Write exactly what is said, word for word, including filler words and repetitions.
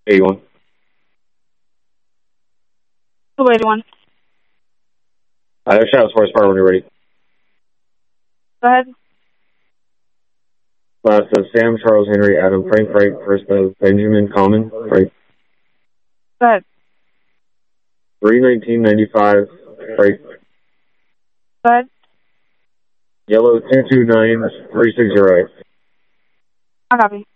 eighty-one. two eighty-one. Uh, there's Shadows Force Power when you're ready. Go ahead. Class of Sam, Charles, Henry, Adam, Frank, Frank, first of Benjamin, Common, Frank. Go ahead. three nineteen ninety-five, Frank. Go ahead. Yellow two two nine three six zero eight. I copy.